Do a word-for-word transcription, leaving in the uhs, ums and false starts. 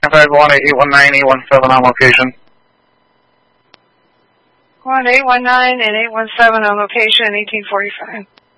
five one eight one nine eight one seven on location. one eight one nine and eight one seven on location, eighteen forty-five.